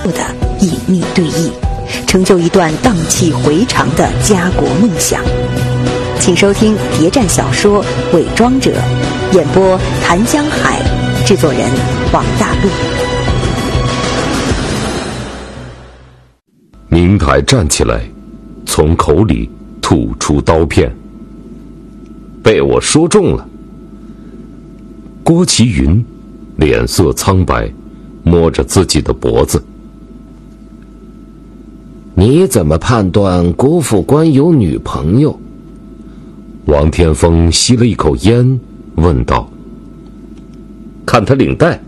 的隐秘对弈，成就一段荡气回肠的家国梦想。请收听谍战小说《伪装者》，演播谭江海，制作人王大陆。 明台站起来，从口里吐出刀片。被我说中了。郭麒云脸色苍白，摸着自己的脖子。 你怎么判断郭副官有女朋友？ 王天风吸了一口烟，问道。看他领带。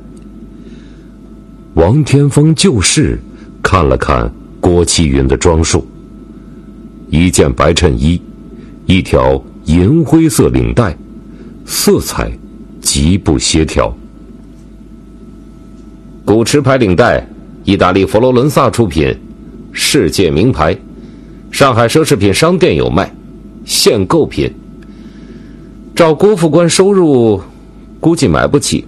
王天风就是看了看郭麒云的装束，一件白衬衣，一条银灰色领带，色彩极不协调。古驰牌领带，意大利佛罗伦萨出品，世界名牌，上海奢侈品商店有卖，限购品。照郭副官收入，估计买不起。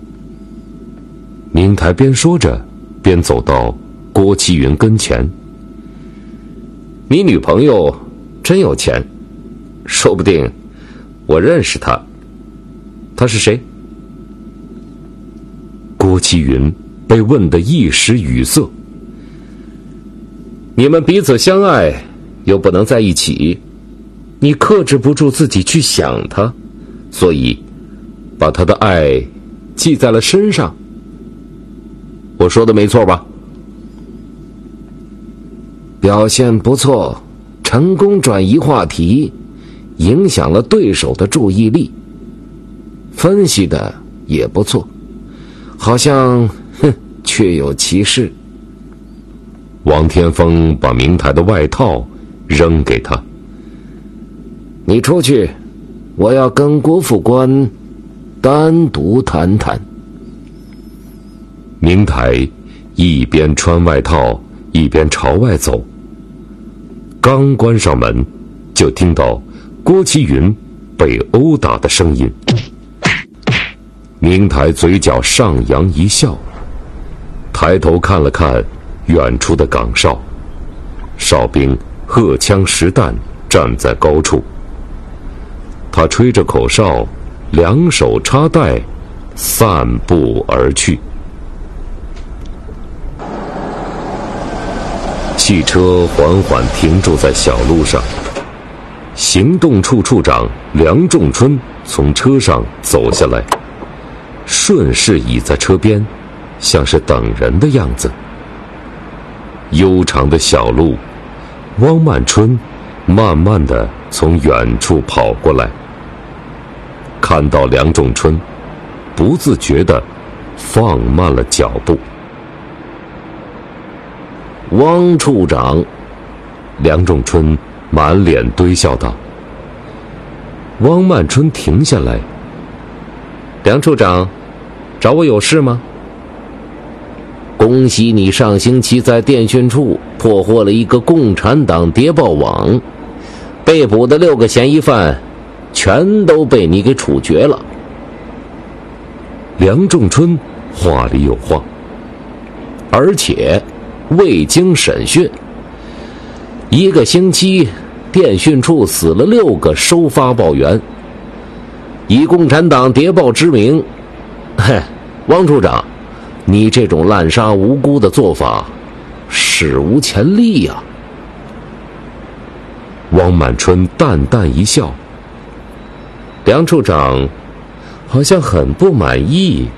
明台边说着，边走到郭麒云跟前。你女朋友真有钱，说不定我认识她。她是谁？郭麒云被问得一时语塞。你们彼此相爱，又不能在一起，你克制不住自己去想她，所以把她的爱记在了身上。我说的没错吧？ 表现不错，成功转移话题，影响了对手的注意力。分析的也不错，好像确有其事。 王天风把明台的外套扔给他。 你出去，我要跟郭副官单独谈谈。 明台一边穿外套一边朝外走，刚关上门，就听到郭麒云被殴打的声音。明台嘴角上扬一笑，抬头看了看远处的岗哨，哨兵荷枪实弹站在高处。他吹着口哨，两手插袋，散步而去。汽车缓缓停住在小路上，行动处处长梁仲春从车上走下来，顺势倚在车边，像是等人的样子。悠长的小路，汪曼春慢慢地从远处跑过来，看到梁仲春，不自觉地放慢了脚步。 汪处长， 梁仲春满脸堆笑道。汪曼春停下来。梁处长，找我有事吗？ 恭喜你上星期在电讯处破获了一个共产党谍报网，被捕的6个嫌疑犯全都被你给处决了。 梁仲春话里有话， 而且未经审讯，1个星期电讯处死了6个收发报员，以共产党谍报之名，汪处长，你这种滥杀无辜的做法史无前例呀。 汪满春淡淡一笑。梁处长好像很不满意